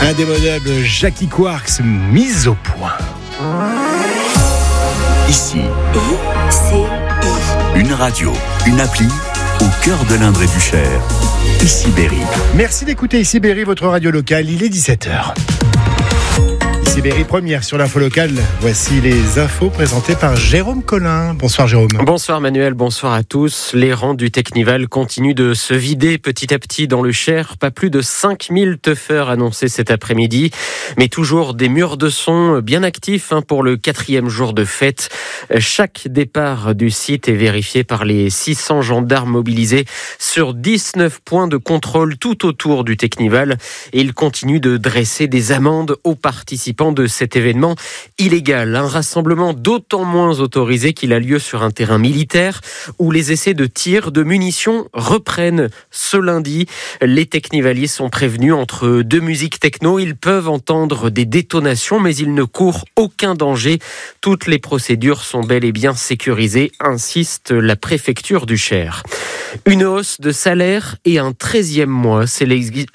Indémodable Jackie Quarks, mise au point. Ici, une radio, une appli au cœur de l'Indre et du Cher. Ici Berry. Merci d'écouter Ici Berry, votre radio locale. Il est 17h. Ici Berry, première sur l'info locale. Voici les infos présentées par Jérôme Collin. Bonsoir Jérôme. Bonsoir Manuel, bonsoir à tous. Les rangs du Technival continuent de se vider petit à petit dans le Cher. Pas plus de 5000 teufeurs annoncés cet après-midi. Mais toujours des murs de son bien actifs pour le 4e jour de fête. Chaque départ du site est vérifié par les 600 gendarmes mobilisés sur 19 points de contrôle tout autour du Technival. Et ils continuent de dresser des amendes aux participants de cet événement illégal. Un rassemblement d'autant moins autorisé qu'il a lieu sur un terrain militaire où les essais de tir de munitions reprennent ce lundi. Les technivaliers sont prévenus entre deux musiques techno. Ils peuvent entendre des détonations, mais ils ne courent aucun danger. Toutes les procédures sont bel et bien sécurisées, insiste la préfecture du Cher. Une hausse de salaire et un 13e mois, c'est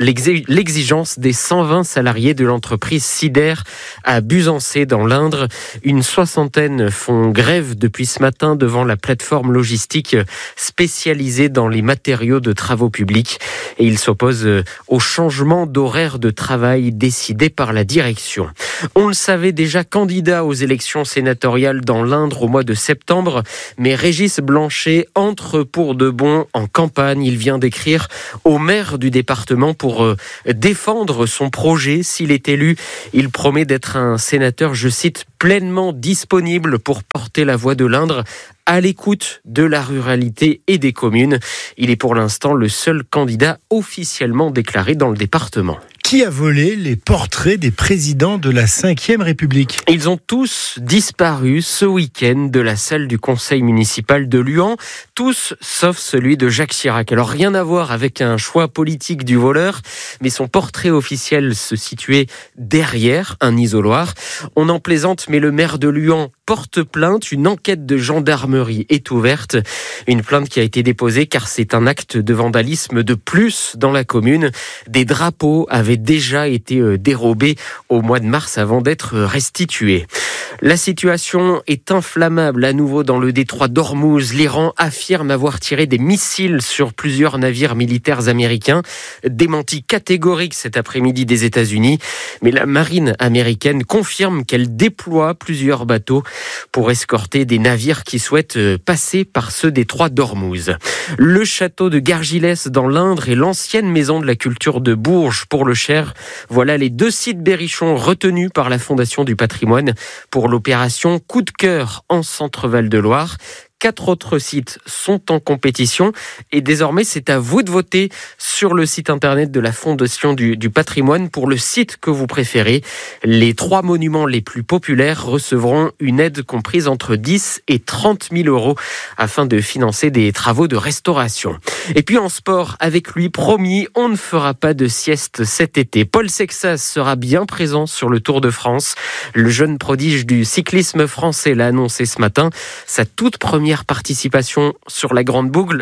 l'exigence des 120 salariés de l'entreprise Sider à Buzancé dans l'Indre. Une soixantaine font grève depuis ce matin devant la plateforme logistique spécialisée dans les matériaux de travaux publics. Et ils s'opposent au changement d'horaire de travail décidé par la direction. On le savait déjà, candidat aux élections sénatoriales dans l'Indre au mois de septembre, mais Régis Blanchet entre pour de bon en campagne. Il vient d'écrire au maire du département pour défendre son projet. S'il est élu, il promet d'être un sénateur, je cite, pleinement disponible pour porter la voix de l'Indre à l'écoute de la ruralité et des communes. Il est pour l'instant le seul candidat officiellement déclaré dans le département. Qui a volé les portraits des présidents de la 5e République ? Ils ont tous disparu ce week-end de la salle du conseil municipal de Luant, tous sauf celui de Jacques Chirac. Alors rien à voir avec un choix politique du voleur, mais son portrait officiel se situait derrière un isoloir. On en plaisante, mais le maire de Luant porte plainte. Une enquête de gendarmerie est ouverte. Une plainte qui a été déposée car c'est un acte de vandalisme de plus dans la commune. Des drapeaux avaient déjà été dérobés au mois de mars avant d'être restitués. La situation est inflammable à nouveau dans le détroit d'Ormuz. L'Iran affirme avoir tiré des missiles sur plusieurs navires militaires américains. Démenti catégorique cet après-midi des États-Unis. Mais la marine américaine confirme qu'elle déploie plusieurs bateaux pour escorter des navires qui souhaitent passer par ce détroit d'Ormuz. Le château de Gargilès dans l'Indre et l'ancienne maison de la culture de Bourges pour le Cher. Voilà les deux sites berrichons retenus par la Fondation du patrimoine pour l'opération Coup de cœur en Centre-Val de Loire. 4 autres sites sont en compétition et désormais c'est à vous de voter sur le site internet de la Fondation du patrimoine pour le site que vous préférez. Les 3 monuments les plus populaires recevront une aide comprise entre 10 et 30 000 euros afin de financer des travaux de restauration. Et puis en sport, avec lui, promis, on ne fera pas de sieste cet été. Paul Sexas sera bien présent sur le Tour de France. Le jeune prodige du cyclisme français l'a annoncé ce matin. Sa toute première participation sur la grande boucle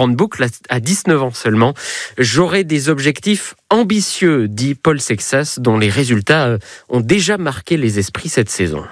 à 19 ans seulement. J'aurai des objectifs ambitieux, dit Paul Sexas, dont les résultats ont déjà marqué les esprits cette saison.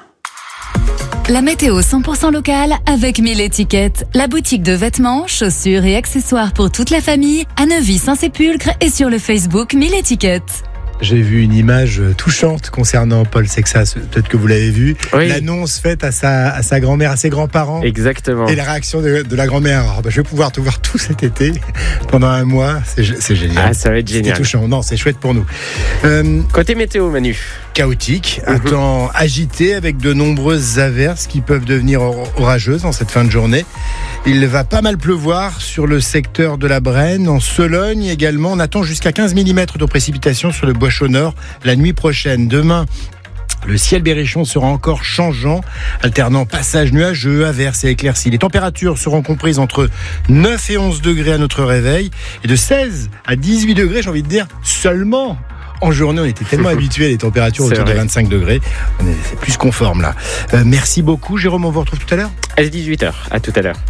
La météo 100% locale avec 1000 étiquettes. La boutique de vêtements, chaussures et accessoires pour toute la famille à Neuvy-Saint-Sépulcre et sur le Facebook 1000 étiquettes. J'ai vu une image touchante concernant Paul Sexas. Peut-être que vous l'avez vu. Oui. L'annonce faite à sa grand-mère, à ses grands-parents. Exactement. Et la réaction de la grand-mère. Je vais pouvoir te voir tout cet été pendant un mois. C'est génial. Ah, ça va être génial. C'est touchant. Non, c'est chouette pour nous. Côté météo, Manu. Chaotique, un temps agité avec de nombreuses averses qui peuvent devenir orageuses en cette fin de journée. Il va pas mal pleuvoir sur le secteur de la Brenne, en Sologne également. On attend jusqu'à 15 mm de précipitations sur le Bois-Chaud-Nord la nuit prochaine. Demain, le ciel berrichon sera encore changeant, alternant passages nuageux, averses et éclaircies. Les températures seront comprises entre 9 et 11 degrés à notre réveil et de 16 à 18 degrés, j'ai envie de dire, seulement. En journée, on était tellement habitués à des températures autour de 25 degrés. C'est plus conforme là. Merci beaucoup, Jérôme. On vous retrouve tout à l'heure. À 18h. À tout à l'heure.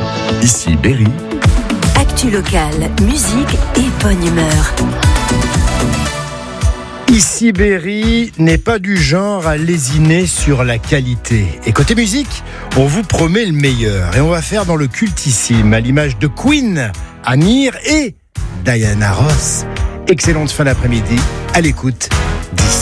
Ici Berry. Actu locale, musique et bonne humeur. Ici Berry n'est pas du genre à lésiner sur la qualité. Et côté musique, on vous promet le meilleur. Et on va faire dans le cultissime, à l'image de Queen, Amir et Diana Ross. Excellente fin d'après-midi, à l'écoute d'ici.